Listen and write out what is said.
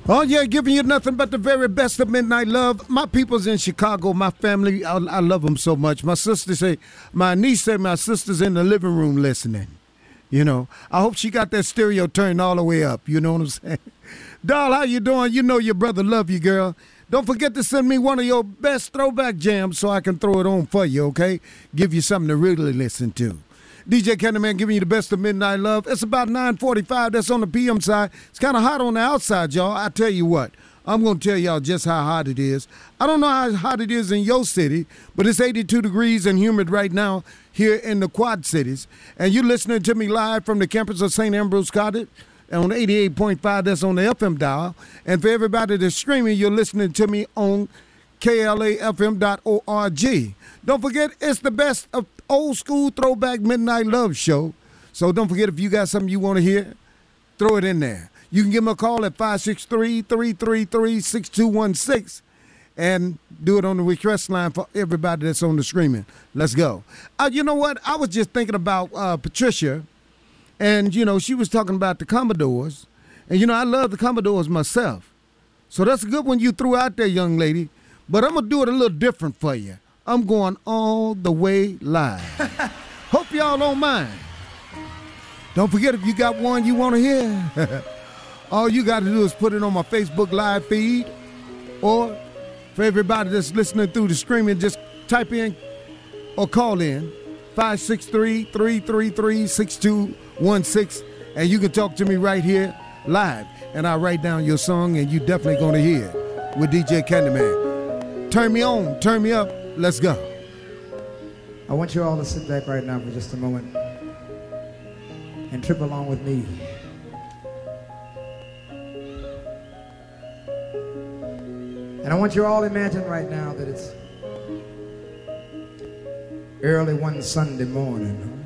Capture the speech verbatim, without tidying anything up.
Oh, yeah, giving you nothing but the very best of Midnight Love. My people's in Chicago, my family, I, I love them so much. My sister say, my niece said my sister's in the living room listening. You know, I hope she got that stereo turned all the way up. You know what I'm saying? Doll, how you doing? You know your brother love you, girl. Don't forget to send me one of your best throwback jams so I can throw it on for you, okay? Give you something to really listen to. D J Candyman giving you the best of Midnight Love. It's about nine forty-five. That's on the P M side. It's kind of hot on the outside, y'all. I tell you what, I'm going to tell y'all just how hot it is. I don't know how hot it is in your city, but it's eighty-two degrees and humid right now here in the Quad Cities. And you're listening to me live from the campus of Saint Ambrose Cottage on eighty-eight point five. That's on the F M dial. And for everybody that's streaming, you're listening to me on K L A F M dot org. Don't forget, it's the best of old school throwback Midnight Love show. So don't forget, if you got something you want to hear, throw it in there. You can give me a call at five six three, three three three, six two one six and do it on the request line for everybody that's on the streaming. Let's go. Uh, you know what? I was just thinking about uh, Patricia, and, you know, she was talking about the Commodores. And, you know, I love the Commodores myself. So that's a good one you threw out there, young lady. But I'm going to do it a little different for you. I'm going all the way live. Hope y'all don't mind. Don't forget, if you got one you want to hear, all you got to do is put it on my Facebook live feed, or for everybody that's listening through the streaming, just type in or call in five six three, three three three, six two one six, and you can talk to me right here live, and I'll write down your song, and you definitely going to hear it with D J Candyman. Turn me on, turn me up. Let's go. I want you all to sit back right now for just a moment and trip along with me. And I want you all to imagine right now that it's early one Sunday morning.